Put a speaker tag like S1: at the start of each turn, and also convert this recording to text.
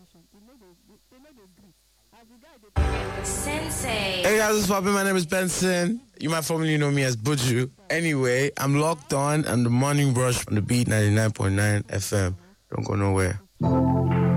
S1: permission. They know they agree. As the guy they
S2: Sensei.
S3: Hey guys, what's poppin'? My name is Benson. You might formerly know me as Buju. Anyway, I'm locked on the Morning Rush on the Beat 99.9 FM. Don't go nowhere.